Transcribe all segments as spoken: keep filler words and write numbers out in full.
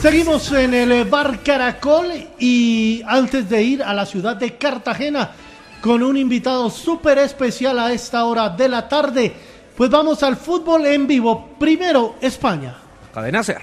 Seguimos en el Bar Caracol y antes de ir a la ciudad de Cartagena con un invitado súper especial a esta hora de la tarde, pues vamos al fútbol en vivo. Primero, España. Cadena Ser.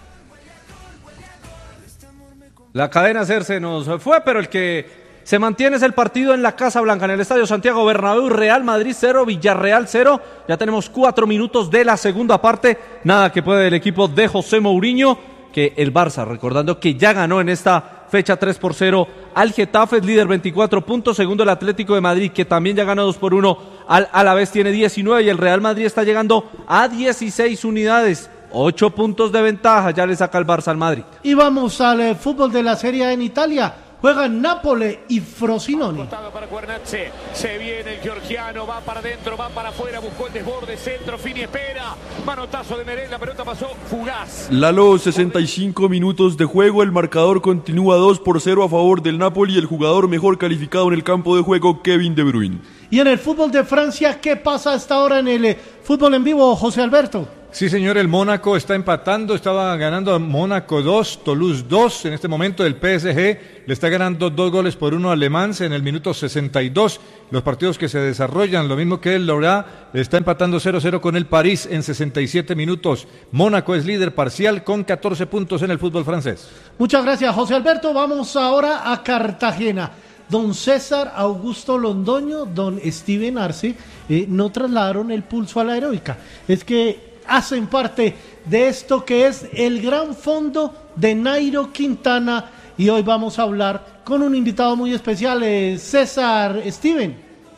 La cadena Ser se nos fue, pero el que se mantiene es el partido en la Casa Blanca, en el Estadio Santiago Bernabéu. Real Madrid cero, Villarreal cero. Ya tenemos cuatro minutos de la segunda parte. Nada que puede el equipo de José Mourinho, que el Barça, recordando que ya ganó en esta fecha tres por cero al Getafe, es líder veinticuatro puntos, segundo el Atlético de Madrid, que también ya ganó dos por uno al Alavés, tiene diecinueve, y el Real Madrid está llegando a dieciséis unidades, ocho puntos de ventaja, ya le saca el Barça al Madrid. Y vamos al eh, fútbol de la Serie A en Italia. Juegan Nápoles y Frosinone. Para Cuernazze, se viene el georgiano, va para adentro, va para afuera, buscó el desborde, centro, Fini espera, manotazo de Merel, la pelota pasó fugaz. Lalo, sesenta y cinco minutos de juego, el marcador continúa dos por cero a favor del Napoli, el jugador mejor calificado en el campo de juego, Kevin De Bruyne. Y en el fútbol de Francia, ¿qué pasa hasta ahora en el eh, fútbol en vivo, José Alberto? Sí, señor, el Mónaco está empatando, estaba ganando Mónaco dos, Toulouse dos, en este momento el P S G le está ganando dos goles por uno a Le Mans en el minuto sesenta y dos, los partidos que se desarrollan, lo mismo que el Lorient está empatando cero cero con el París en sesenta y siete minutos, Mónaco es líder parcial con catorce puntos en el fútbol francés. Muchas gracias, José Alberto, vamos ahora a Cartagena. Don César Augusto Londoño, don Steven Arce, eh, no trasladaron el pulso a la heroica, es que hacen parte de esto que es el gran fondo de Nairo Quintana, y hoy vamos a hablar con un invitado muy especial, eh, César Steven.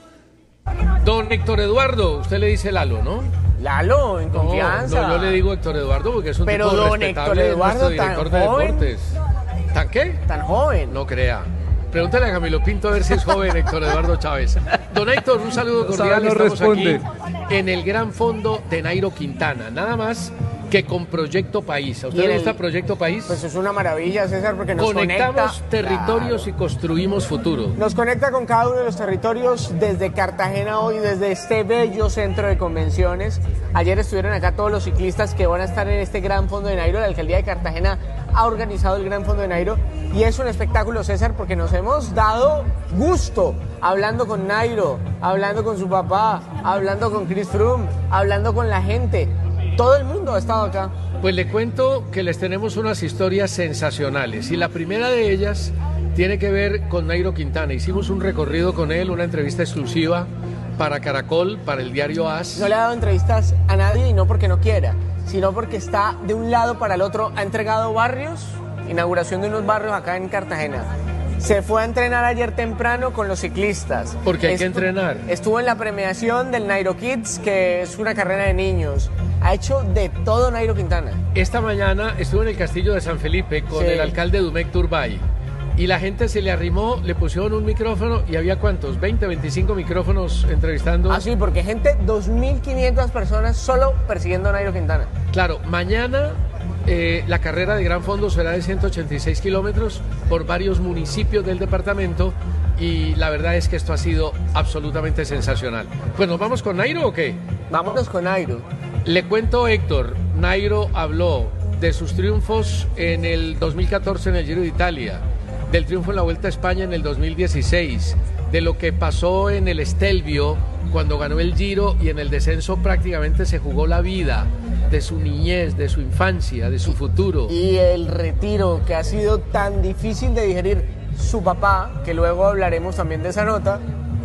Don Héctor Eduardo, usted le dice Lalo, ¿no? Lalo, en confianza. No, no, yo le digo Héctor Eduardo porque es un Pero tipo don respetable, Héctor Eduardo, nuestro director tan de joven. deportes. ¿Tan qué? Tan joven. No crea. Pregúntale a Camilo Pinto a ver si es joven Héctor Eduardo Chávez. Don Héctor, un saludo cordial. No Estamos responde. aquí en el gran fondo de Nairo Quintana. Nada más que con Proyecto País. ¿A usted Y le el- gusta Proyecto País? Pues es una maravilla, César, porque nos Conectamos conecta. territorios Claro. y construimos futuro. Nos conecta con cada uno de los territorios desde Cartagena hoy, desde este bello centro de convenciones. Ayer estuvieron acá todos los ciclistas que van a estar en este gran fondo de Nairo. La alcaldía de Cartagena ha organizado el gran fondo de Nairo y es un espectáculo, César, porque nos hemos dado gusto hablando con Nairo, hablando con su papá, hablando con Chris Froome, hablando con la gente. Todo el mundo ha estado acá. Pues le cuento que les tenemos unas historias sensacionales y la primera de ellas tiene que ver con Nairo Quintana. Hicimos un recorrido con él, una entrevista exclusiva para Caracol, para el diario AS. No le ha dado entrevistas a nadie y no porque no quiera, sino porque está de un lado para el otro. Ha entregado barrios, inauguración de unos barrios acá en Cartagena. Se fue a entrenar ayer temprano con los ciclistas. Porque hay Estu- que entrenar. Estuvo en la premiación del Nairo Kids, que es una carrera de niños. Ha hecho de todo Nairo Quintana. Esta mañana estuve en el castillo de San Felipe con Sí. el alcalde Dumec Turbay y la gente se le arrimó, le pusieron un micrófono y había ¿cuántos? veinte, veinticinco micrófonos entrevistando. Ah, sí, porque gente, dos mil quinientas personas solo persiguiendo a Nairo Quintana. Claro, mañana eh, la carrera de Gran Fondo será de ciento ochenta y seis kilómetros por varios municipios del departamento y la verdad es que esto ha sido absolutamente sensacional. Pues nos vamos con Nairo o qué? Vámonos con Nairo. Le cuento, Héctor, Nairo habló de sus triunfos en el dos mil catorce en el Giro de Italia, del triunfo en la Vuelta a España en el dos mil dieciséis, de lo que pasó en el Stelvio cuando ganó el Giro y en el descenso prácticamente se jugó la vida, de su niñez, de su infancia, de su futuro. Y el retiro que ha sido tan difícil de digerir. Su papá, que luego hablaremos también de esa nota,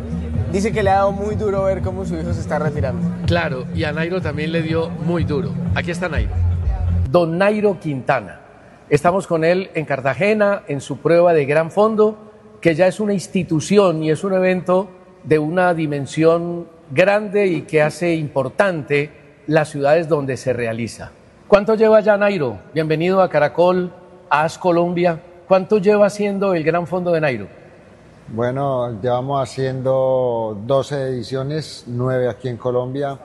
dice que le ha dado muy duro ver cómo su hijo se está retirando. Claro, y a Nairo también le dio muy duro. Aquí está Nairo. Don Nairo Quintana. Estamos con él en Cartagena, en su prueba de Gran Fondo, que ya es una institución y es un evento de una dimensión grande y que hace importante las ciudades donde se realiza. ¿Cuánto lleva ya Nairo? Bienvenido a Caracol, a AS Colombia. ¿Cuánto lleva haciendo el Gran Fondo de Nairo? Bueno, llevamos haciendo doce ediciones, nueve aquí en Colombia,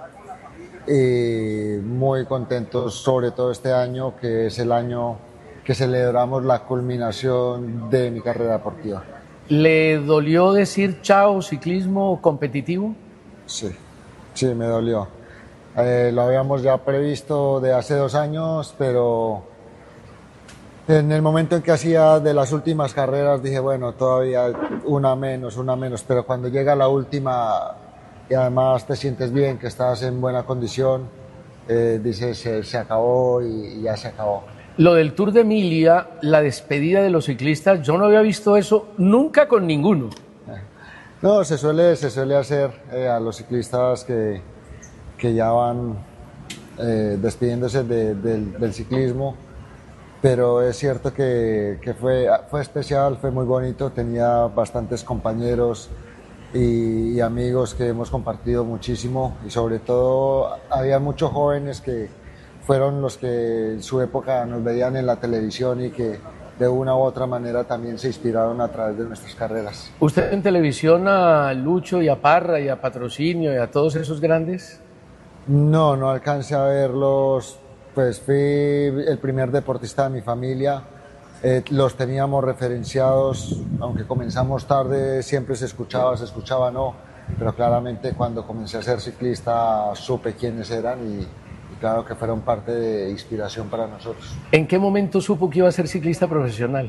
y muy contentos sobre todo este año, que es el año que celebramos la culminación de mi carrera deportiva. ¿Le dolió decir chao ciclismo competitivo? Sí, sí, me dolió. Eh, lo habíamos ya previsto de hace dos años, pero En el momento en que hacía de las últimas carreras dije, bueno, todavía una menos, una menos, pero cuando llega la última y además te sientes bien, que estás en buena condición, eh, dices, se, se acabó y, y ya se acabó. Lo del Tour de Emilia, la despedida de los ciclistas, yo no había visto eso nunca con ninguno. No, se suele, se suele hacer eh, a los ciclistas que, que ya van eh, despidiéndose de, del, del ciclismo, pero es cierto que, que fue, fue especial, fue muy bonito, tenía bastantes compañeros y, y amigos que hemos compartido muchísimo y sobre todo había muchos jóvenes que fueron los que en su época nos veían en la televisión y que de una u otra manera también se inspiraron a través de nuestras carreras. ¿Usted en televisión a Lucho y a Parra y a Patrocinio y a todos esos grandes? No, no alcancé a verlos, pues fui el primer deportista de mi familia, eh, los teníamos referenciados, aunque comenzamos tarde siempre se escuchaba, se escuchaba no, pero claramente cuando comencé a ser ciclista supe quiénes eran y claro que fueron parte de inspiración para nosotros. ¿En qué momento supo que iba a ser ciclista profesional?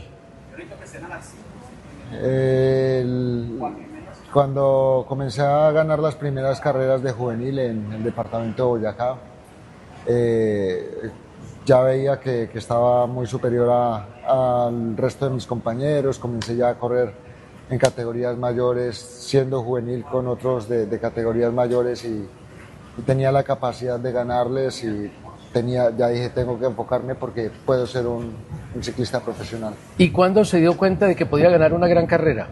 El, cuando comencé a ganar las primeras carreras de juvenil en el departamento de Boyacá, eh, ya veía que, que estaba muy superior a, al resto de mis compañeros, comencé ya a correr en categorías mayores, siendo juvenil con otros de, de categorías mayores y y tenía la capacidad de ganarles y tenía, ya dije, tengo que enfocarme porque puedo ser un, un ciclista profesional. ¿Y cuándo se dio cuenta de que podía ganar una gran carrera?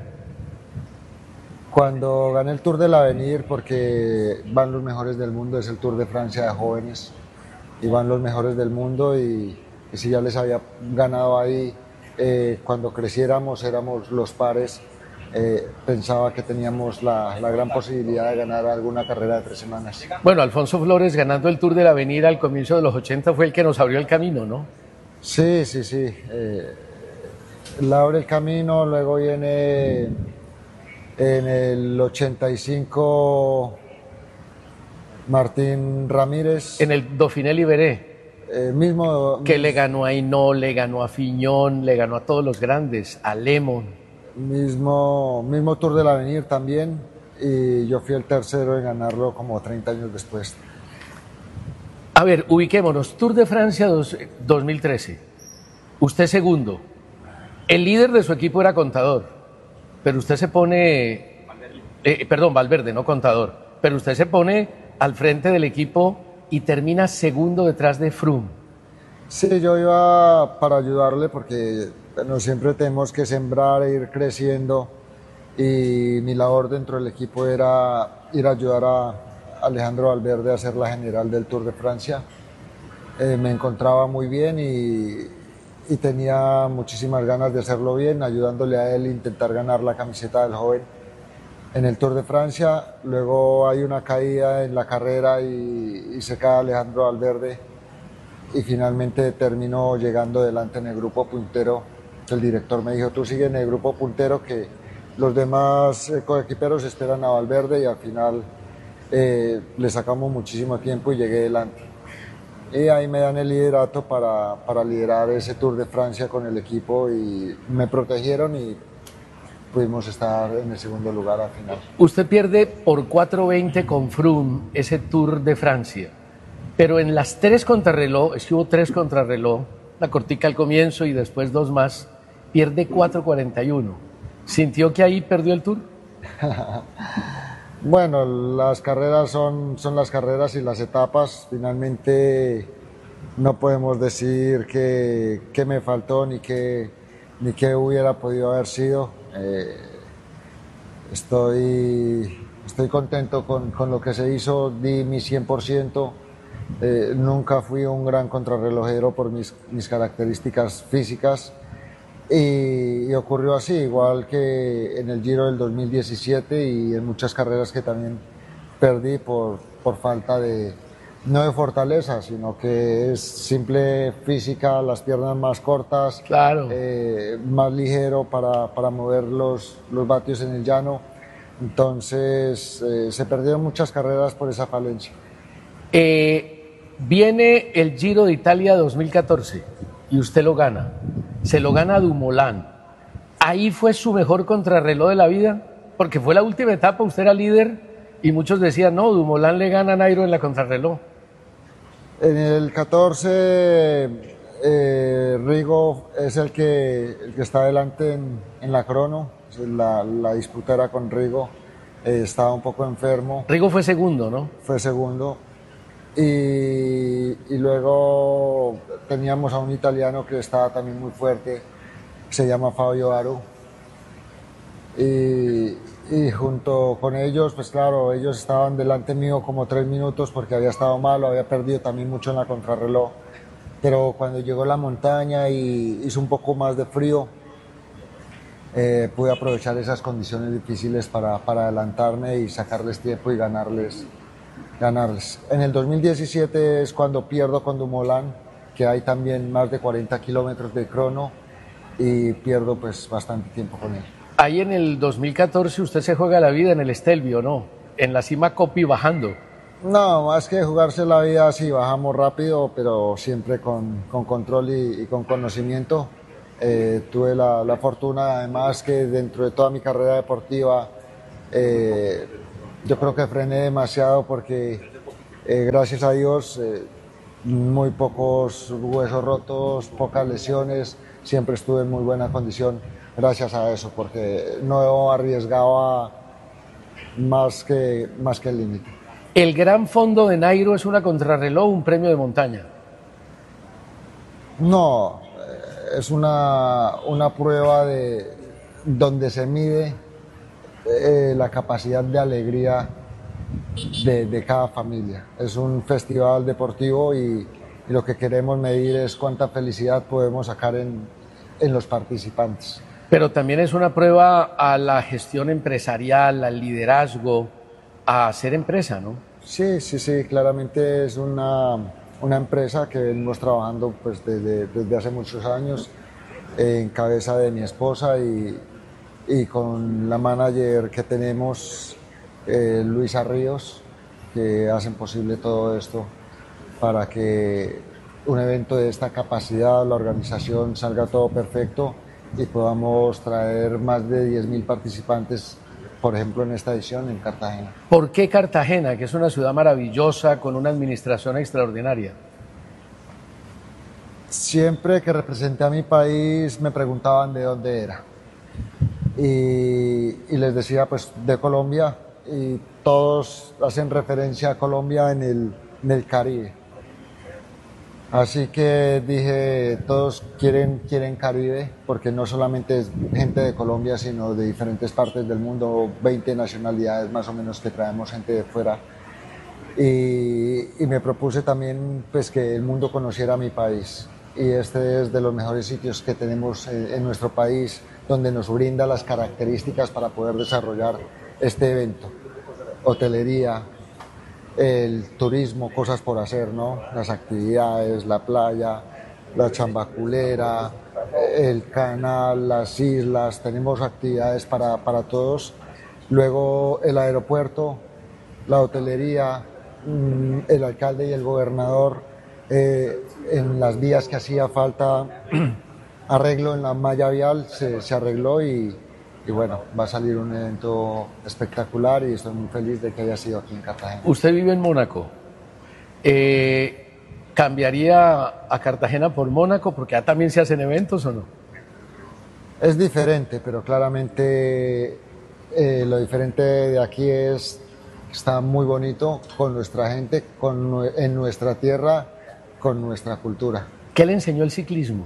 Cuando gané el Tour del Avenir, porque van los mejores del mundo, es el Tour de Francia de jóvenes, y van los mejores del mundo y, y si ya les había ganado ahí, eh, cuando creciéramos éramos los pares. Eh, pensaba que teníamos la, la gran posibilidad de ganar alguna carrera de tres semanas. Bueno, Alfonso Flores ganando el Tour del Avenir al comienzo de los ochenta fue el que nos abrió el camino, ¿no? Sí, sí, sí. Eh, le abre el camino, luego viene en el ochenta y cinco Martín Ramírez. En el Dauphiné Libéré. Eh, mismo... Que le ganó a Hinault, le ganó a Fignon, le ganó a todos los grandes, a Lemon. Mismo, mismo Tour del Avenir también, y yo fui el tercero en ganarlo como treinta años después. A ver, ubiquémonos, Tour de Francia dos mil trece, usted segundo, el líder de su equipo era Contador, pero usted se pone, eh, perdón, Valverde, no Contador, pero usted se pone al frente del equipo y termina segundo detrás de Froome. Sí, yo iba para ayudarle porque bueno, siempre tenemos que sembrar e ir creciendo y mi labor dentro del equipo era ir a ayudar a Alejandro Valverde a ser la general del Tour de Francia. Eh, me encontraba muy bien y, y tenía muchísimas ganas de hacerlo bien, ayudándole a él a intentar ganar la camiseta del joven en el Tour de Francia. Luego hay una caída en la carrera y, y se cae Alejandro Valverde y finalmente terminó llegando delante en el grupo puntero. El director me dijo, tú sigue en el grupo puntero que los demás eh, coequiperos esperan a Valverde y al final eh, le sacamos muchísimo tiempo y llegué delante. Y ahí me dan el liderato para, para liderar ese Tour de Francia con el equipo y me protegieron y pudimos estar en el segundo lugar al final. Usted pierde por cuatro veinte con Froome ese Tour de Francia, pero en las tres contrarreloj, es que hubo tres contrarreloj, la cortica al comienzo y después dos más, pierde cuatro cuarenta y uno. ¿Sintió que ahí perdió el Tour? Bueno, las carreras son, son las carreras y las etapas. Finalmente no podemos decir que, que me faltó ni que, ni que hubiera podido haber sido. Eh, estoy, estoy contento con, con lo que se hizo, di mi cien por ciento. Eh, nunca fui un gran contrarrelojero por mis, mis características físicas. Y, y ocurrió así, igual que en el Giro del dos mil diecisiete y en muchas carreras que también perdí por, por falta de, no de fortaleza, sino que es simple física, las piernas más cortas, claro. eh, más ligero para, para mover los, los vatios en el llano. Entonces eh, se perdieron muchas carreras por esa falencia. Eh, viene el Giro de Italia dos mil catorce y usted lo gana. se lo gana Dumoulin. ¿Ahí fue su mejor contrarreloj de la vida? Porque fue la última etapa, usted era líder y muchos decían, no, Dumoulin le gana a Nairo en la contrarreloj. En el catorce, eh, Rigo es el que, el que está adelante en, en la crono, la, la disputa era con Rigo, eh, estaba un poco enfermo. Rigo fue segundo, ¿no? Fue segundo. Y, y luego teníamos a un italiano que estaba también muy fuerte, se llama Fabio Aru. Y, y junto con ellos, pues claro, ellos estaban delante mío como tres minutos porque había estado malo, había perdido también mucho en la contrarreloj. Pero cuando llegó la montaña y hizo un poco más de frío, eh, pude aprovechar esas condiciones difíciles para, para adelantarme y sacarles tiempo y ganarles. ganarles. En el dos mil diecisiete es cuando pierdo con Dumoulin, que hay también más de cuarenta kilómetros de crono y pierdo pues bastante tiempo con él. Ahí en el dos mil catorce usted se juega la vida en el Stelvio, ¿no? En la cima Coppi bajando. No, más que jugarse la vida, sí, bajamos rápido, pero siempre con, con control y, y con conocimiento. Eh, tuve la, la fortuna, además, que dentro de toda mi carrera deportiva, eh, yo creo que frené demasiado porque, eh, gracias a Dios, eh, muy pocos huesos rotos, pocas lesiones, siempre estuve en muy buena condición gracias a eso, porque no arriesgaba más que, más que el límite. ¿El Gran Fondo de Nairo es una contrarreloj o un premio de montaña? No, es una, una prueba de, donde se mide eh, la capacidad de alegría de, de cada familia. Es un festival deportivo y, y lo que queremos medir es cuánta felicidad podemos sacar en, en los participantes. Pero también es una prueba a la gestión empresarial, al liderazgo, a ser empresa, ¿no? Sí, sí, sí, claramente es una, una empresa que venimos trabajando pues, desde, desde hace muchos años eh, en cabeza de mi esposa y, y con la manager que tenemos, eh, Luisa Ríos, que hacen posible todo esto para que un evento de esta capacidad, la organización, salga todo perfecto y podamos traer más de diez mil participantes, por ejemplo, en esta edición en Cartagena. ¿Por qué Cartagena, que es una ciudad maravillosa con una administración extraordinaria? Siempre que representé a mi país me preguntaban de dónde era y, y les decía pues de Colombia, y todos hacen referencia a Colombia en el, en el Caribe. Así que dije, todos quieren, quieren Caribe, porque no solamente es gente de Colombia, sino de diferentes partes del mundo, veinte nacionalidades más o menos que traemos gente de fuera. Y, y me propuse también pues, que el mundo conociera mi país. Y este es de los mejores sitios que tenemos en, en nuestro país, donde nos brinda las características para poder desarrollar este evento. Hotelería, el turismo, cosas por hacer, ¿no? Las actividades, la playa, la chambaculera, el canal, las islas, tenemos actividades para, para todos. Luego el aeropuerto, la hotelería, el alcalde y el gobernador, eh, en las vías que hacía falta arreglo en la malla vial, se, se arregló y Y bueno, va a salir un evento espectacular y estoy muy feliz de que haya sido aquí en Cartagena. Usted vive en Mónaco. Eh, ¿Cambiaría a Cartagena por Mónaco? Porque allá también se hacen eventos, ¿o no? Es diferente, pero claramente eh, lo diferente de aquí es que está muy bonito con nuestra gente, con, en nuestra tierra, con nuestra cultura. ¿Qué le enseñó el ciclismo?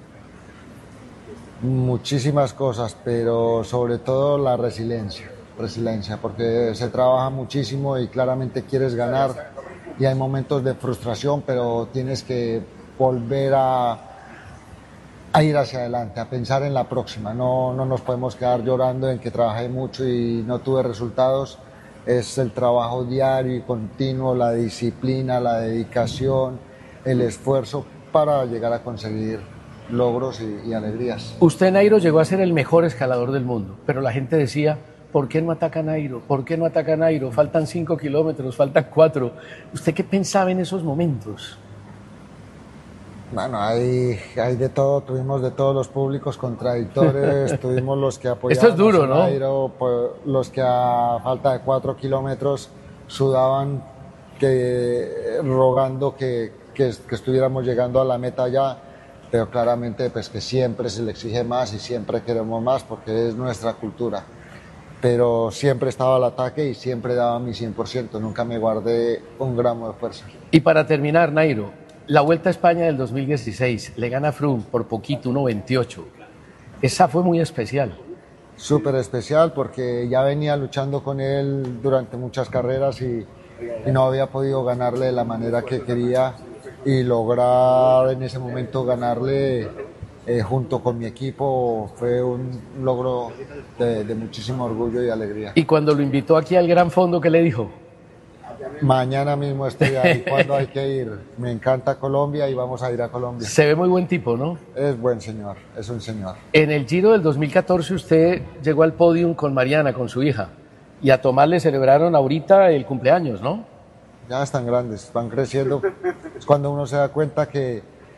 Muchísimas cosas, pero sobre todo la resiliencia, resiliencia, porque se trabaja muchísimo y claramente quieres ganar y hay momentos de frustración, pero tienes que volver a, a ir hacia adelante, a pensar en la próxima. No, no nos podemos quedar llorando en que trabajé mucho y no tuve resultados. Es el trabajo diario y continuo, la disciplina, la dedicación, el esfuerzo para llegar a conseguir logros y, y alegrías. Usted, Nairo, llegó a ser el mejor escalador del mundo, pero la gente decía, ¿por qué no ataca a Nairo? ¿Por qué no ataca a Nairo? Faltan cinco kilómetros, faltan cuatro. ¿Usted qué pensaba en esos momentos? Bueno, hay, hay de todo, tuvimos de todos los públicos contradictores, tuvimos los que apoyaban Esto es duro, ¿no? Nairo, los que a falta de cuatro kilómetros sudaban que, rogando que, que, que estuviéramos llegando a la meta ya, pero claramente pues que siempre se le exige más y siempre queremos más porque es nuestra cultura. Pero siempre estaba al ataque y siempre daba mi cien por ciento, nunca me guardé un gramo de fuerza. Y para terminar, Nairo, la Vuelta a España del dos mil dieciséis, le gana Froome por poquito, uno veintiocho. Esa fue muy especial. Súper especial porque ya venía luchando con él durante muchas carreras y, y no había podido ganarle de la manera que quería, y lograr en ese momento ganarle eh, junto con mi equipo fue un logro de, de muchísimo orgullo y alegría. Y cuando lo invitó aquí al Gran Fondo, ¿qué le dijo? Mañana mismo estoy ahí. ¿Cuándo hay que ir? Me encanta Colombia y vamos a ir a Colombia. Se ve muy buen tipo, ¿no? Es buen señor, es un señor. En el Giro del dos mil catorce usted llegó al podium con Mariana, con su hija, y a Tomás le celebraron ahorita el cumpleaños, ¿no? Ya están grandes, van creciendo. Es cuando uno se da cuenta que,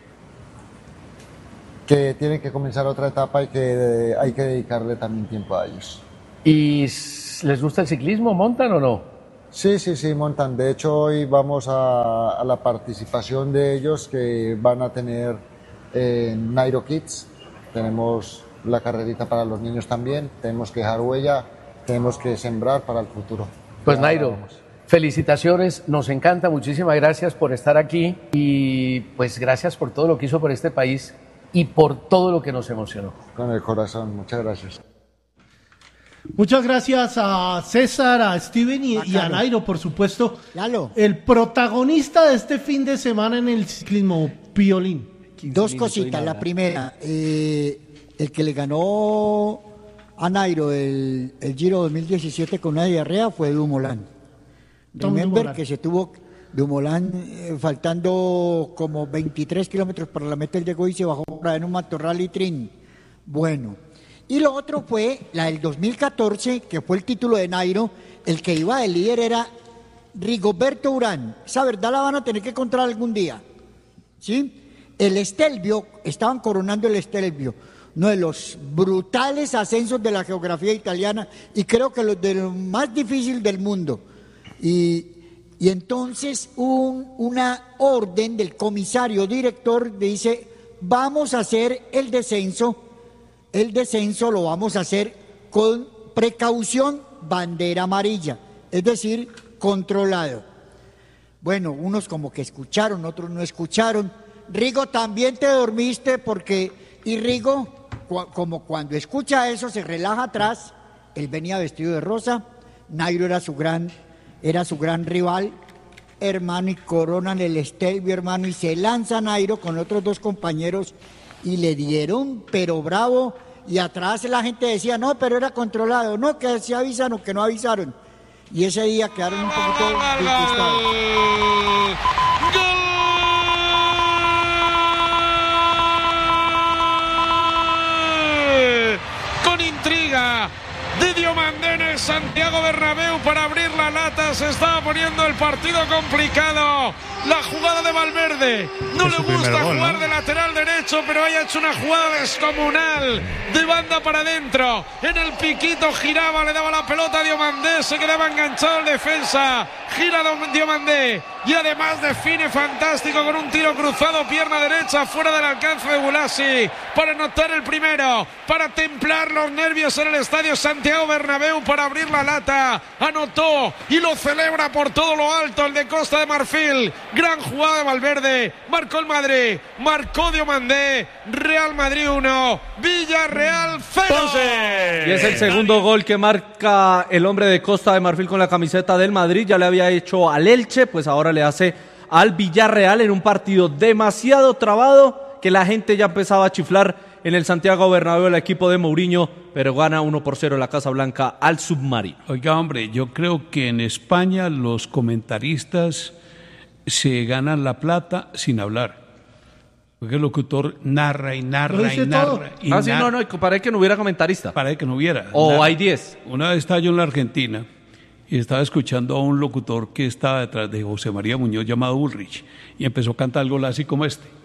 que tienen que comenzar otra etapa y que hay que dedicarle también tiempo a ellos. ¿Y les gusta el ciclismo? ¿Montan o no? Sí, sí, sí, montan. De hecho, hoy vamos a, a la participación de ellos que van a tener en Nairo Kids. Tenemos la carrerita para los niños también. Tenemos que dejar huella, tenemos que sembrar para el futuro. Pues Nairo, vamos. Felicitaciones, nos encanta, muchísimas gracias por estar aquí y pues gracias por todo lo que hizo por este país y por todo lo que nos emocionó. Con el corazón, muchas gracias. Muchas gracias a César, a Steven y, y a Nairo, por supuesto. Lalo. El protagonista de este fin de semana en el ciclismo, Piolín. Dos cositas. La primera, eh, el que le ganó a Nairo el, el Giro dos mil diecisiete con una diarrea fue Dumoulin. Remember que se tuvo Dumoulin eh, faltando como veintitrés kilómetros para la meta, él llegó y se bajó para en un matorral y trin. Bueno. Y lo otro fue la del dos mil catorce, que fue el título de Nairo. El que iba de líder era Rigoberto Urán. Esa verdad la van a tener que encontrar algún día, ¿sí? El Stelvio, estaban coronando el Stelvio, uno de los brutales ascensos de la geografía italiana y creo que los de lo más difícil del mundo. Y, y entonces un, una orden del comisario director dice, vamos a hacer el descenso. El descenso lo vamos a hacer con precaución, bandera amarilla, es decir, controlado. Bueno, unos como que escucharon, otros no escucharon. Rigo, también te dormiste porque... Y Rigo, cu- como cuando escucha eso, se relaja atrás. Él venía vestido de rosa. Nairo era su gran, era su gran rival, hermano, y coronan el Stelvio, hermano, y se lanza Nairo con otros dos compañeros y le dieron, pero bravo. Y atrás la gente decía, no, pero era controlado, no, que se avisaron, que no avisaron. Y ese día quedaron un poquito disgustados. Con intriga de Diomandé en el Santiago Bernabéu para abrir la lata, se estaba poniendo el partido complicado. La jugada de Valverde, no le gusta gol, jugar ¿no? de lateral derecho, pero haya hecho una jugada descomunal de banda para adentro. En el piquito giraba, le daba la pelota a Diomandé, se quedaba enganchado el defensa. Gira Diomandé y además define fantástico con un tiro cruzado, pierna derecha, fuera del alcance de Bulasi para anotar el primero, para templar los nervios en el estadio Santiago Bernabéu, para abrir la lata. Anotó y lo celebra por todo lo alto el de Costa de Marfil. Gran jugada de Valverde, marcó el Madrid, marcó Diomandé. Real Madrid uno, Villarreal cero. Y es el segundo gol que marca el hombre de Costa de Marfil con la camiseta del Madrid. Ya le había hecho al Elche, pues ahora le hace al Villarreal en un partido demasiado trabado que la gente ya empezaba a chiflar en el Santiago Bernabéu, el equipo de Mourinho, pero gana uno por cero la Casa Blanca al Submarino. Oiga, hombre, yo creo que en España los comentaristas se ganan la plata sin hablar. Porque el locutor narra y narra y narra. Y ah, sí, narra. no, no, para que no hubiera comentarista. Para que no hubiera. O narra. hay diez. Una vez estaba yo en la Argentina y estaba escuchando a un locutor que estaba detrás de José María Muñoz llamado Ulrich y empezó a cantar algo así como este.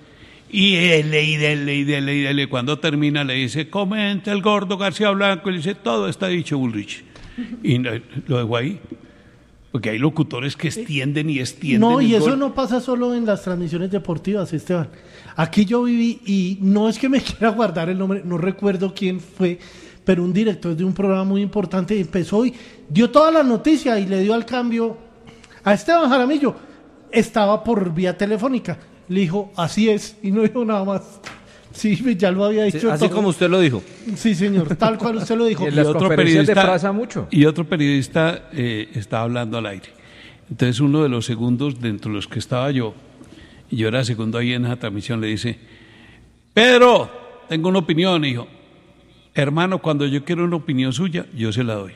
Y dele, y dele, y dele, y dele. Cuando termina le dice, comenta el gordo García Blanco, y le dice, todo está dicho, Bullrich. Y no, lo dejo ahí. Porque hay locutores que extienden y extienden. No, y el eso gol. no pasa solo en las transmisiones deportivas, Esteban. Aquí yo viví, y no es que me quiera guardar el nombre, no recuerdo quién fue, pero un director de un programa muy importante empezó y dio toda la noticia y le dio al cambio a Esteban Jaramillo. Estaba por vía telefónica. Le dijo, así es, y no dijo nada más. Sí, ya lo había dicho. Sí, así todo. como usted lo dijo. Sí, señor, tal cual usted lo dijo. Y, otro periodista, mucho. y otro periodista eh, estaba hablando al aire. Entonces uno de los segundos, dentro de los que estaba yo, y yo era segundo ahí en esa transmisión, le dice, Pedro, tengo una opinión, hijo. Hermano, cuando yo quiero una opinión suya, yo se la doy.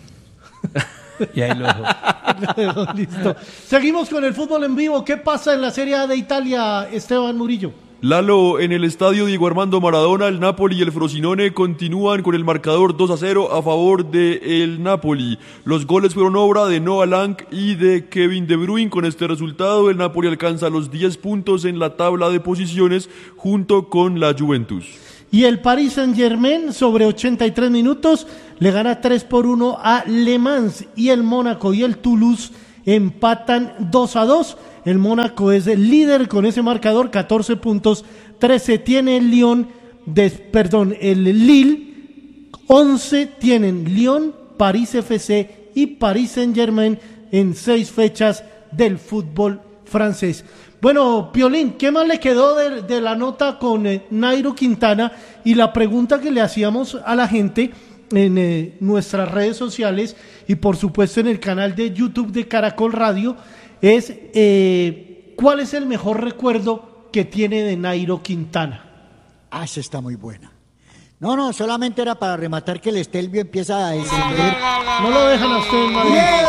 Y ahí lo dejo. Listo. Seguimos con el fútbol en vivo. ¿Qué pasa en la Serie A de Italia, Esteban Murillo? Lalo, en el estadio Diego Armando Maradona, el Napoli y el Frosinone continúan con el marcador dos a cero a favor del Napoli. Los goles fueron obra de Noah Lang y de Kevin De Bruyne. Con este resultado, el Napoli alcanza los diez puntos en la tabla de posiciones junto con la Juventus. Y el Paris Saint-Germain, sobre ochenta y tres minutos, le gana tres por uno a Le Mans. Y el Mónaco y el Toulouse empatan dos a dos. El Mónaco es el líder con ese marcador, catorce puntos. trece tiene el Lyon, de, perdón, el Lille. once tienen Lyon, París F C y Paris Saint-Germain en seis fechas del fútbol francés. Bueno, Piolín, ¿qué más le quedó de, de la nota con eh, Nairo Quintana? Y la pregunta que le hacíamos a la gente en eh, nuestras redes sociales y por supuesto en el canal de YouTube de Caracol Radio es eh, ¿cuál es el mejor recuerdo que tiene de Nairo Quintana? Ah, esa está muy buena. No, no, solamente era para rematar que el Estelvio empieza a descender. No lo dejan a usted en Madrid. Yeah.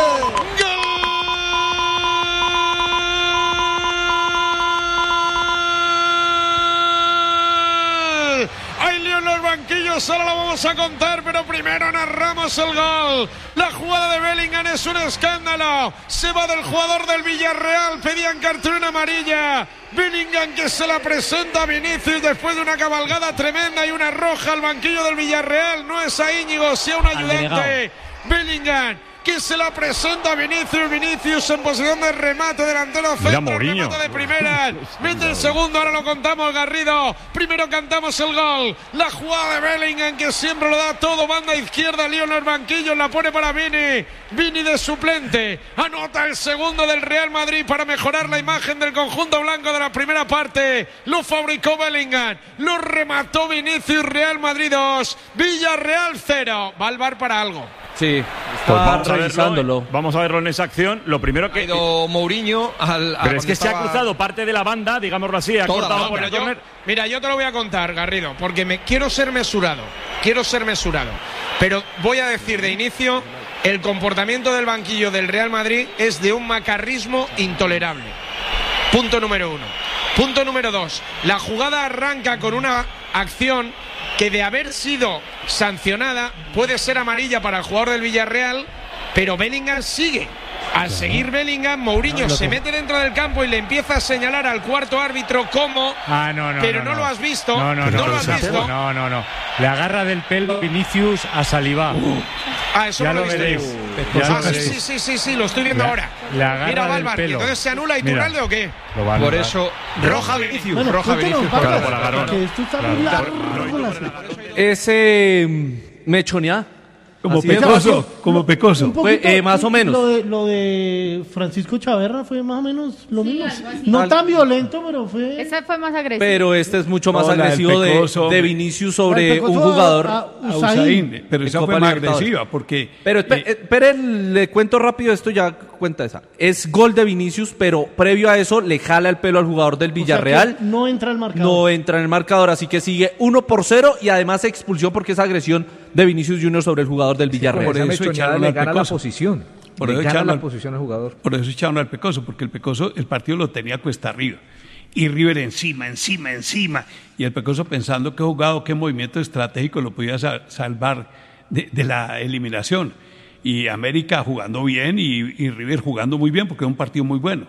Banquillos, ahora lo vamos a contar, pero primero narramos el gol. La jugada de Bellingham es un escándalo. Se va del jugador del Villarreal, pedían cartulina amarilla. Bellingham que se la presenta a Vinicius después de una cabalgada tremenda y una roja al banquillo del Villarreal. No es a Íñigo, sí a un ayudante. Bellingham que se la presenta a Vinicius, Vinicius en posición de remate, delantero centro, remate de primera, mete el segundo, ahora lo contamos, Garrido, primero cantamos el gol, la jugada de Bellingham que siempre lo da todo, banda izquierda, Lío en los banquillos, la pone para Vini, Vini de suplente, anota el segundo del Real Madrid para mejorar la imagen del conjunto blanco de la primera parte, lo fabricó Bellingham, lo remató Vinicius, Real Madrid dos, Villarreal cero, va al V A R para algo. Sí, pues vamos a verlo, vamos a verlo en esa acción. Lo primero que ha ido Mourinho al, pero es que estaba... se ha cruzado parte de la banda, digámoslo así, ha cortado no, por el yo, córner. Mira, yo te lo voy a contar, Garrido, porque me quiero ser mesurado, quiero ser mesurado, pero voy a decir de inicio, el comportamiento del banquillo del Real Madrid es de un macarrismo intolerable. Punto número uno. Punto número dos. La jugada arranca con una acción que de haber sido sancionada puede ser amarilla para el jugador del Villarreal, pero Bellingham sigue. Al seguir Bellingham, Mourinho se mete dentro del campo y le empieza a señalar al cuarto árbitro cómo, ah, no, no, pero no, no, no lo has visto, no, no, no, no lo has visto. No, no, no. Le agarra del pelo Vinicius a Saliba. Uh. Ah, eso ya no lo, lo veréis. Uh. Ah, sí, sí, sí, sí, sí, lo estoy viendo le, ahora. Le agarra Mira, del Valvar, pelo. entonces se anula Iturralde o qué? Por eso, roja Vinicius, bueno, roja Vinicius. Claro, Claro, por agarrón. Que esto está muy largo. Ese Mechonia. Como sí, pecoso, como lo, pecoso. Fue, eh, más o menos. Lo de, lo de Francisco Chaverra fue más o menos lo sí, mismo. No Al... tan violento, pero fue... Ese fue más agresivo. Pero este es mucho más no, agresivo de, de Vinicius sobre un jugador. A, a Usain, pero esa fue más agresiva porque... Pero esperen, eh, le cuento rápido esto, ya cuenta esa. Es gol de Vinicius, pero previo a eso le jala el pelo al jugador del Villarreal. O sea que no entra el marcador. No entra en el marcador, así que sigue uno por cero y además se expulsó porque es agresión de Vinicius Junior sobre el jugador del Villarreal. Por eso echaron le gana la posición. Por eso echaron la posición al jugador. Por eso echaron al Pecoso, porque el Pecoso, el partido lo tenía cuesta arriba. Y River encima, encima, encima. Y el Pecoso pensando qué jugado, qué movimiento estratégico lo podía salvar de, de la eliminación. Y América jugando bien y, y River jugando muy bien, porque es un partido muy bueno.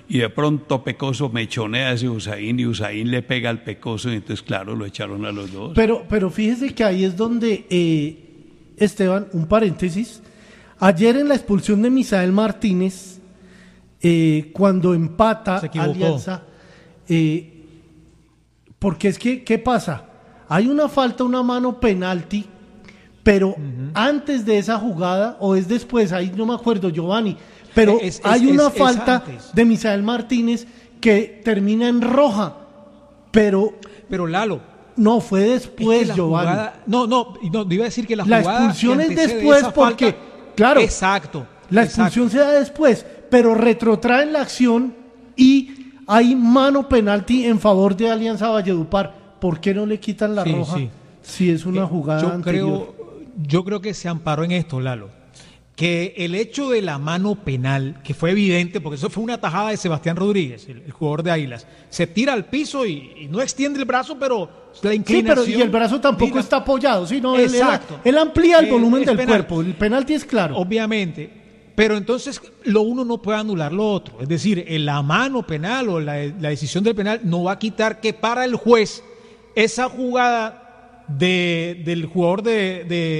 y de pronto Pecoso mechonea a ese Usain y Usain le pega al Pecoso y entonces claro, lo echaron a los dos. Pero, pero fíjese que ahí es donde, eh, Esteban, un paréntesis, ayer en la expulsión de Misael Martínez, eh, cuando empata Alianza, eh, porque es que, ¿qué pasa? Hay una falta, una mano penalti, pero uh-huh. antes de esa jugada, o es después, ahí no me acuerdo, Giovanni, pero es, es, hay una es, falta es de Misael Martínez que termina en roja, pero... Pero Lalo... No, fue después, es que Giovanni. Jugada, no, no, no, iba a decir que la, la jugada... La expulsión es después porque, falta, claro, exacto, la expulsión exacto. se da después, pero retrotraen la acción y hay mano penalti en favor de Alianza Valledupar. ¿Por qué no le quitan la sí, roja sí. si es una jugada yo anterior? Creo, yo creo que se amparó en esto, Lalo, que el hecho de la mano penal, que fue evidente, porque eso fue una tajada de Sebastián Rodríguez, el, el jugador de Águilas, se tira al piso y, y no extiende el brazo, pero la inclinación... Sí, pero y el brazo tampoco tira, está apoyado, sino exacto. Él, él amplía el volumen eh, del penal. cuerpo, el penalti es claro. Obviamente, pero entonces lo uno no puede anular lo otro, es decir, la mano penal o la, la decisión del penal no va a quitar que para el juez esa jugada de, del jugador de,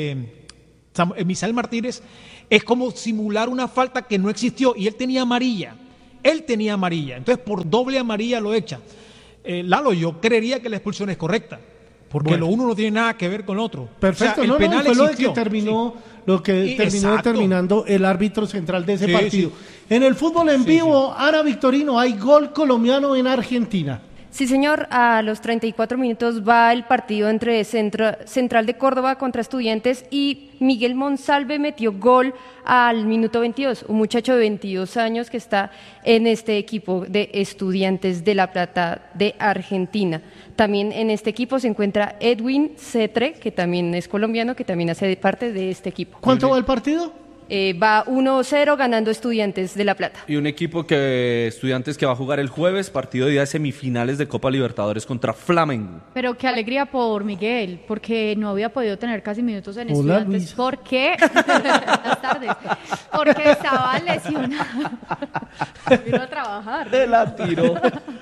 de Misael Martínez es como simular una falta que no existió y él tenía amarilla, él tenía amarilla, entonces por doble amarilla lo echa. Eh, Lalo, yo creería que la expulsión es correcta, porque bueno. lo uno no tiene nada que ver con lo otro. Perfecto, o sea, el no, penal no, fue lo que terminó, sí. lo que y, terminó determinando el árbitro central de ese sí, partido. Sí. En el fútbol en sí, vivo, sí. Ana Victorino, hay gol colombiano en Argentina. Sí, señor, a los treinta y cuatro minutos va el partido entre Centro, Central de Córdoba contra Estudiantes y Miguel Monsalve metió gol al minuto veintidós, un muchacho de veintidós años que está en este equipo de Estudiantes de La Plata de Argentina. También en este equipo se encuentra Edwin Cetre, que también es colombiano, que también hace parte de este equipo. ¿Cuánto va el partido? Eh, va uno cero ganando Estudiantes de La Plata. Y un equipo que Estudiantes que va a jugar el jueves, partido de día de semifinales de Copa Libertadores contra Flamengo. Pero qué alegría por Miguel, porque no había podido tener casi minutos en Hola, Estudiantes. Luis. ¿Por qué? Buenas tardes. Porque estaba lesionado. Vino a trabajar. Te la tiró.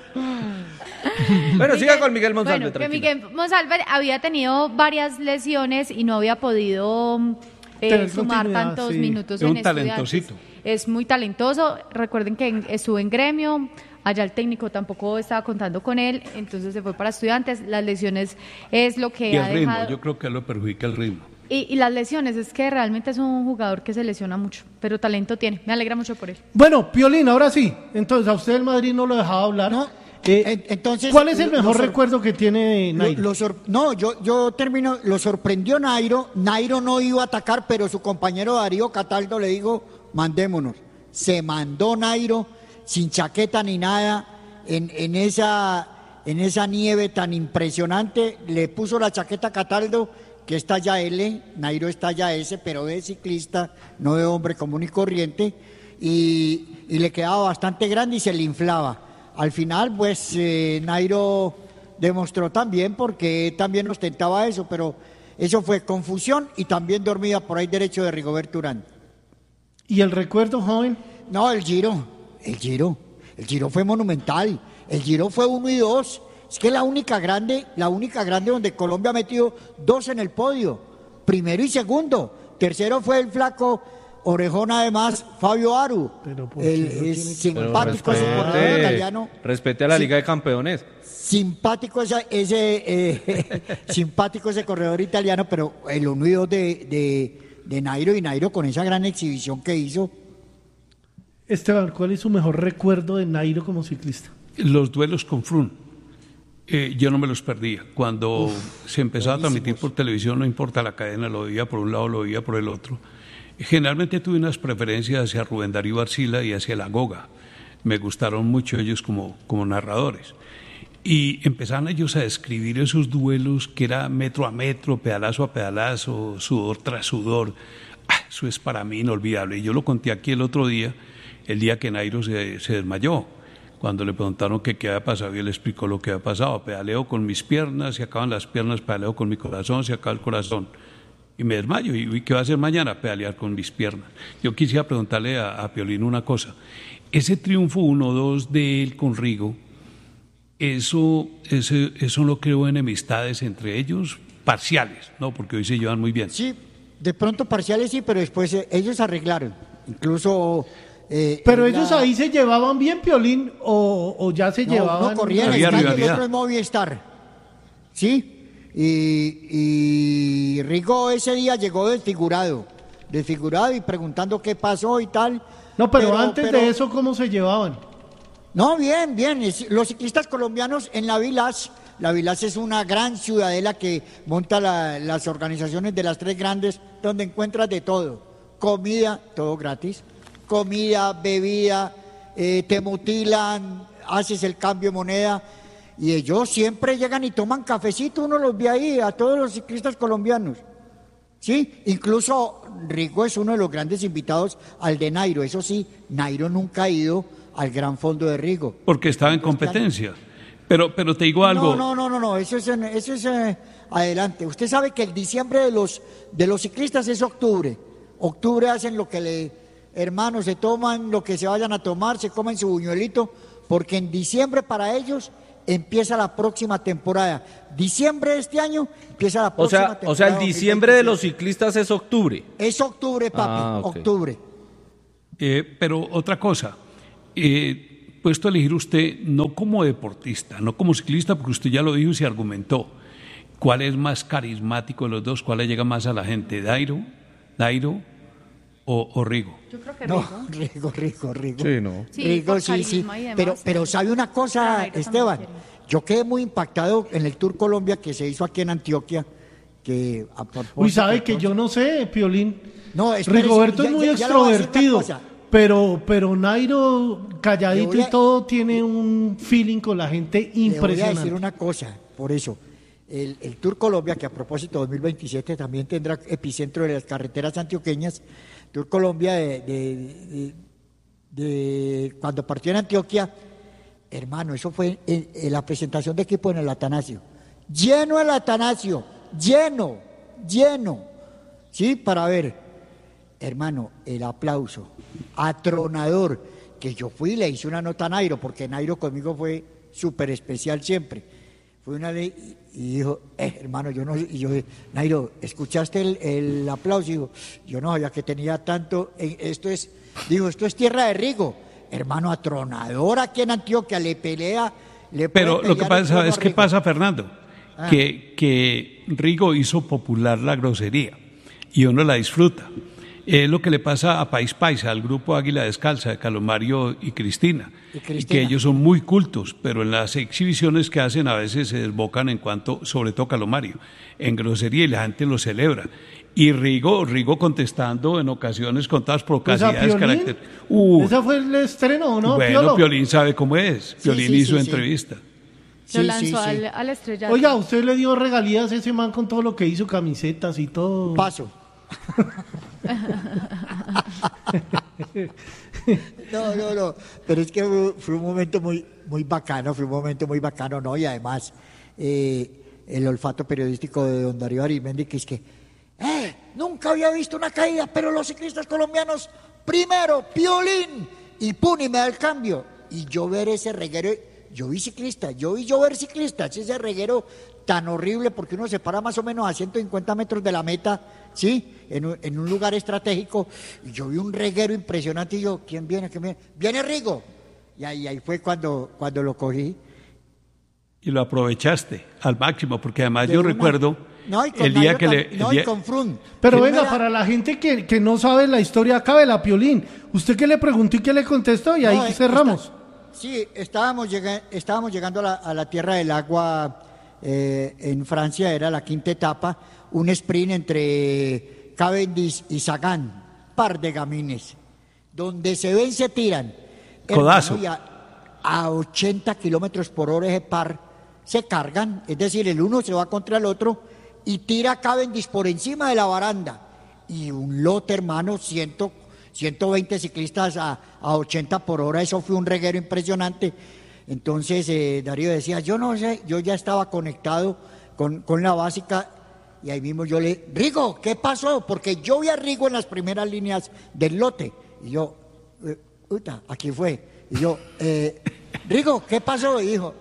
Bueno, siga con Miguel Monsalve. Bueno, que Miguel Monsalve había tenido varias lesiones y no había podido... Eh, sumar tantos sí. minutos es en un talentosito. Es muy talentoso. Recuerden que en, estuvo en Gremio, allá el técnico tampoco estaba contando con él, entonces se fue para Estudiantes. Las lesiones es lo que y ha el ritmo, dejado... yo creo que lo perjudica el ritmo. Y, y las lesiones, es que realmente es un jugador que se lesiona mucho, pero talento tiene. Me alegra mucho por él. Bueno, Piolín, ahora sí. Entonces, a usted el Madrid no lo dejaba hablar. No. Eh, Entonces, ¿cuál es el mejor sor- recuerdo que tiene Nairo? Lo, lo sor- no, yo, yo termino, lo sorprendió Nairo, Nairo no iba a atacar, pero su compañero Darío Cataldo le dijo, mandémonos. Se mandó Nairo, sin chaqueta ni nada, en, en, esa, en esa nieve tan impresionante, le puso la chaqueta a Cataldo, que es talla L, Nairo es talla S, pero de ciclista, no de hombre común y corriente, y, y le quedaba bastante grande y se le inflaba. Al final, pues, eh, Nairo demostró también, porque también ostentaba eso, pero eso fue confusión y también dormida por ahí derecho de Rigoberto Urán. ¿Y el recuerdo, joven? No, el Giro, el Giro, el Giro fue monumental, el Giro fue uno y dos, es que la única grande, la única grande donde Colombia ha metido dos en el podio, primero y segundo, tercero fue el flaco... Orejón, además, Fabio Aru, el, el simpático ese corredor italiano. Respete a la Liga de Campeones. Simpático ese, ese eh, simpático ese corredor italiano, pero el uno y dos de, de, de Nairo y Nairo con esa gran exhibición que hizo. Esteban, ¿cuál es su mejor recuerdo de Nairo como ciclista? Los duelos con Froome. Eh, yo no me los perdía. Cuando Uf, se empezaba a transmitir por televisión, no importa la cadena, lo veía por un lado, lo veía por el otro. Generalmente tuve unas preferencias hacia Rubén Darío Arcila y hacia La Goga. Me gustaron mucho ellos como, como narradores. Y empezaron ellos a describir esos duelos que era metro a metro, pedalazo a pedalazo, sudor tras sudor. Ah, eso es para mí inolvidable. Y yo lo conté aquí el otro día, el día que Nairo se, se desmayó. Cuando le preguntaron que qué había pasado, y él explicó lo que había pasado. Pedaleo con mis piernas, se acaban las piernas, pedaleo con mi corazón, se acaba el corazón. y me desmayo. ¿Y qué va a hacer mañana? Pedalear con mis piernas. Yo quisiera preguntarle a, a Piolín una cosa. Ese triunfo uno dos de él con Rigo, eso, ese, eso no creó enemistades entre ellos, parciales, ¿no? Porque hoy se llevan muy bien. Sí, de pronto parciales sí, pero después eh, ellos arreglaron. Incluso... Eh, pero ellos la... ahí se llevaban bien, Piolín, o, o ya se no, llevaban... No, corrían, el otro es Movistar. ¿Sí? Y, y Rigo ese día llegó desfigurado, desfigurado y preguntando qué pasó y tal. No, pero, pero antes pero, de eso, ¿cómo se llevaban? No, bien, bien. Los ciclistas colombianos en la Village, la Village es una gran ciudadela que monta la, las organizaciones de las tres grandes, donde encuentras de todo. Comida, todo gratis. Comida, bebida, eh, te mutilan, haces el cambio de moneda. Y ellos siempre llegan y toman cafecito, uno los ve ahí, a todos los ciclistas colombianos. ¿Sí? Incluso Rigo es uno de los grandes invitados al de Nairo. Eso sí, Nairo nunca ha ido al Gran Fondo de Rigo. Porque estaba en competencia. Pero, pero te digo algo. No, no, no, no, no. Eso es, eso es eh, adelante. Usted sabe que el diciembre de los, de los ciclistas es octubre. Octubre hacen lo que le, hermanos, se toman lo que se vayan a tomar, se comen su buñuelito, porque en diciembre para ellos empieza la próxima temporada. Diciembre de este año empieza la próxima o sea, temporada. O sea, el diciembre de los ciclistas es octubre. Es octubre, papi, ah, okay. octubre. Eh, pero otra cosa, eh, puesto a elegir usted, no como deportista, no como ciclista, porque usted ya lo dijo y se argumentó, ¿cuál es más carismático de los dos? ¿Cuál le llega más a la gente? ¿Dairo? ¿Dairo? O, o Rigo. Yo creo que no, Rigo. Rigo, Rigo, Rigo. Sí, no. Sí, Rigo, sí, sí. Pero, pero sabe una cosa, Esteban, yo quedé muy impactado en el Tour Colombia que se hizo aquí en Antioquia. Que a Uy, sabe que yo no sé, Piolín. No, Rigoberto es muy ya, ya extrovertido, pero, pero Nairo calladito a, y todo tiene un feeling con la gente impresionante. Le voy a decir una cosa, por eso. El, el Tour Colombia, que a propósito dos mil veintisiete también tendrá epicentro de las carreteras antioqueñas, Tour Colombia de, de, de, de cuando partió en Antioquia, hermano, eso fue en, en la presentación de equipo en el Atanasio, lleno el Atanasio, lleno, lleno, sí, para ver, hermano, el aplauso, atronador, que yo fui y le hice una nota a Nairo, porque Nairo conmigo fue súper especial siempre, fue una de, y dijo, eh, hermano, yo no, y yo, Nairo, ¿escuchaste el, el aplauso? Y digo, yo no sabía que tenía tanto, esto es, digo, esto es tierra de Rigo, hermano, atronador aquí en Antioquia, le pelea, le Pero lo que pasa es que pasa, Fernando, ah. que, que Rigo hizo popular la grosería, y uno la disfruta. Es lo que le pasa a País Paisa, al grupo Águila Descalza de Calomario y Cristina, y Cristina, que ellos son muy cultos, pero en las exhibiciones que hacen a veces se desbocan en cuanto, sobre todo Calomario, en grosería y la gente lo celebra. Y Rigo, Rigo contestando en ocasiones con todas procacidades. Pues uh, ¿Ese fue el estreno, no? Bueno, Piolo. Piolín sabe cómo es. Piolín sí, sí, hizo sí, entrevista. Sí. Lo lanzó sí, sí. Al, al estrellato. Oiga, ¿usted le dio regalías a ese man con todo lo que hizo, camisetas y todo? Paso. No, no, no, pero es que fue un momento muy, muy bacano, fue un momento muy bacano, ¿no? Y además, eh, el olfato periodístico de don Darío Arizmendi, que es que, eh, nunca había visto una caída, pero los ciclistas colombianos, primero, Piolín, y pum, y me da el cambio. Y yo ver ese reguero, yo vi ciclistas, yo vi llover ciclistas, ese reguero tan horrible, porque uno se para más o menos a ciento cincuenta metros de la meta, ¿sí? En un, en un lugar estratégico, y yo vi un reguero impresionante, y yo, ¿quién viene? ¿Quién viene? ¡Viene Rigo! Y ahí, ahí fue cuando, cuando lo cogí. Y lo aprovechaste al máximo, porque además yo una... recuerdo no, el día que le... No, día... y con Frun. Pero venga, era... para la gente que, que no sabe la historia, acabe la Piolín. ¿Usted qué le preguntó y qué le contestó? Y ahí no, cerramos. Está... Sí, estábamos, lleg... estábamos llegando a la, a la Tierra del Agua eh, en Francia, era la quinta etapa, un sprint entre Cavendish y Sagan, par de gamines, donde se ven, se tiran. Codazo. Hermano, a, a ochenta kilómetros por hora ese par se cargan, es decir, el uno se va contra el otro y tira a Cavendish por encima de la baranda. Y un lote, hermano, ciento, ciento veinte ciclistas a, a ochenta por hora, eso fue un reguero impresionante. Entonces eh, Darío decía, yo no sé, yo ya estaba conectado con, con la básica y ahí mismo yo le, Rigo, ¿qué pasó? Porque yo vi a Rigo en las primeras líneas del lote, y yo, eh, uta, aquí fue, y yo, eh, Rigo, ¿qué pasó? Y dijo,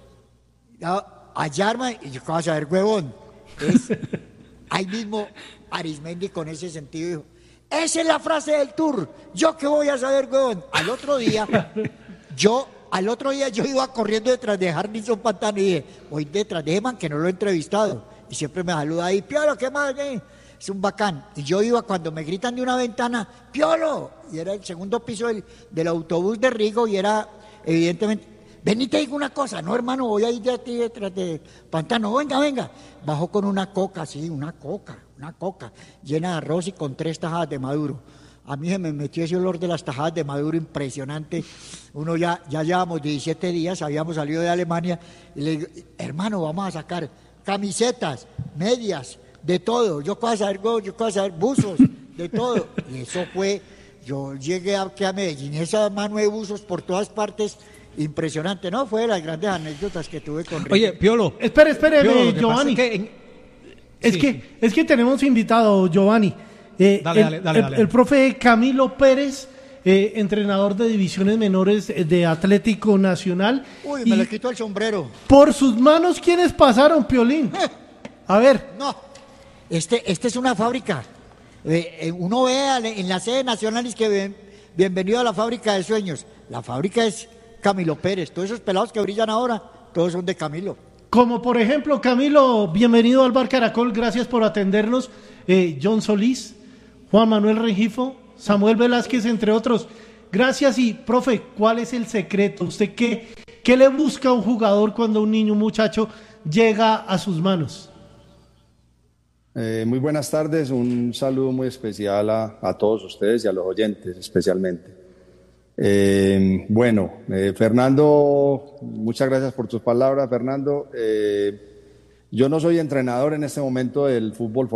allá, arma, y yo, ¿qué vas a ver, huevón? Es, ahí mismo Arismendi con ese sentido dijo, esa es la frase del tour, yo qué voy a saber, huevón. Al otro día, yo, al otro día yo iba corriendo detrás de Harrison Pantano y dije, voy detrás de Eman que no lo he entrevistado, y siempre me saluda ahí, Piolo, ¿qué más? Eh? Es un bacán. Y yo iba cuando me gritan de una ventana, Piolo, y era el segundo piso del, del autobús de Rigo, y era evidentemente, ven y te digo una cosa, no hermano, voy a ir de ti detrás de Pantano, venga, venga. Bajó con una coca, sí, una coca, una coca, llena de arroz y con tres tajadas de maduro. A mí se me metió ese olor de las tajadas de maduro impresionante. Uno ya, ya llevamos diecisiete días, habíamos salido de Alemania, y le digo, hermano, vamos a sacar camisetas, medias, de todo. Yo puedo saber, yo puedo saber buzos, de todo. Y eso fue, yo llegué aquí a Medellín, esa mano de buzos por todas partes, impresionante, ¿no? Fue de las grandes anécdotas que tuve con Rigo. Oye, Piolo. Espere, espere, Piolo, Giovanni. Es, que, en... es, sí. que, es que tenemos invitado, Giovanni. Eh, dale, el, dale, dale, el, dale. el profe Camilo Pérez, eh, entrenador de divisiones menores de Atlético Nacional. Uy, me le quito el sombrero. Por sus manos, ¿quiénes pasaron, Piolín? A ver. No, este, este es una fábrica. Eh, uno ve en la sede nacional es que ven, bienvenido a la fábrica de sueños. La fábrica es Camilo Pérez. Todos esos pelados que brillan ahora, todos son de Camilo. Como por ejemplo, Camilo, bienvenido al Bar Caracol, gracias por atendernos. Eh, John Solís, Juan Manuel Rengifo, Samuel Velázquez, entre otros. Gracias. Y, profe, ¿cuál es el secreto? ¿Usted qué, qué le busca a un jugador cuando un niño, un muchacho, llega a sus manos? Eh, muy buenas tardes, un saludo muy especial a, a todos ustedes y a los oyentes especialmente. Eh, bueno, eh, Fernando, muchas gracias por tus palabras, Fernando. Eh, yo no soy entrenador en este momento del fútbol